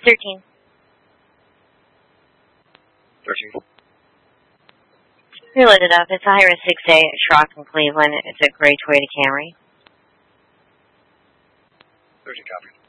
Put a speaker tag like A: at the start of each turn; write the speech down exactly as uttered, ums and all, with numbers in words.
A: Thirteen.
B: Thirteen.
A: You're loaded up. It's a Hira six A at Schrock in Cleveland. It's a gray Toyota Camry.
B: Thirteen copy.